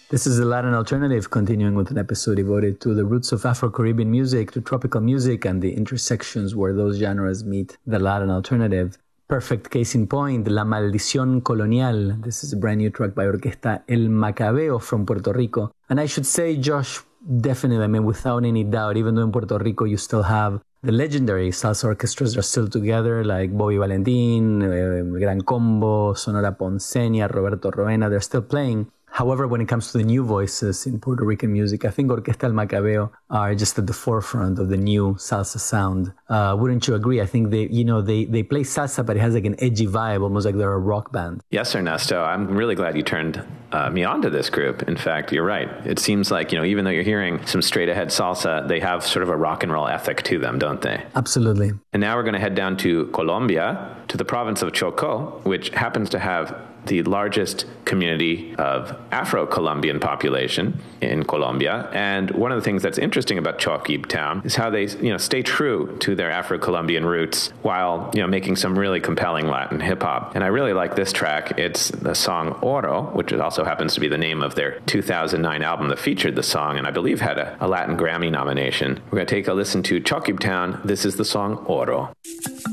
This is the Latin Alternative, continuing with an episode devoted to the roots of Afro-Caribbean music, to tropical music, and the intersections where those genres meet the Latin Alternative. Perfect case in point, La Maldición Colonial. This is a brand new track by Orquesta El Macabeo from Puerto Rico. And I should say, Josh, definitely, I mean, without any doubt, even though in Puerto Rico you still have the legendary salsa orchestras that are still together, like Bobby Valentin, Gran Combo, Sonora Ponceña, Roberto Roena, they're still playing. However, when it comes to the new voices in Puerto Rican music, I think Orquesta El Macabeo are just at the forefront of the new salsa sound. Wouldn't you agree? I think they play salsa, but it has like an edgy vibe, almost like they're a rock band. Yes, Ernesto. I'm really glad you turned me on to this group. In fact, you're right. It seems like, even though you're hearing some straight ahead salsa, they have sort of a rock and roll ethic to them, don't they? Absolutely. And now we're going to head down to Colombia, to the province of Chocó, which happens to have the largest community of Afro-Colombian population in Colombia. And one of the things that's interesting about Choqui town is how they, stay true to their Afro-Colombian roots while, making some really compelling Latin hip-hop. And I really like this track. It's the song Oro, which also happens to be the name of their 2009 album that featured the song, and I believe had a Latin Grammy nomination. We're going to take a listen to Choqui town. This is the song Oro.